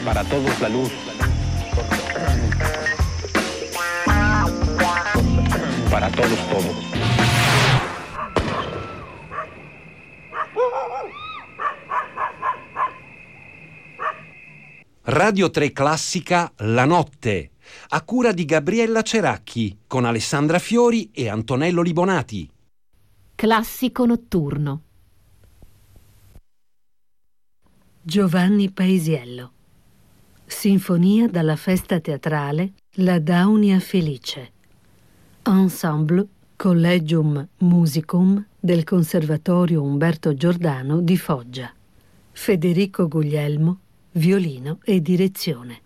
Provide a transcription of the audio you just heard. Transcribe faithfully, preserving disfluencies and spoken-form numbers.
Para todos la luz. Para todos todo. Radio tre Classica La Notte, a cura di Gabriella Ceracchi, con Alessandra Fiori e Antonello Libonati. Classico notturno. Giovanni Paisiello. Sinfonia dalla festa teatrale La Daunia Felice. Ensemble Collegium Musicum del Conservatorio Umberto Giordano di Foggia. Federico Guglielmo, violino e direzione.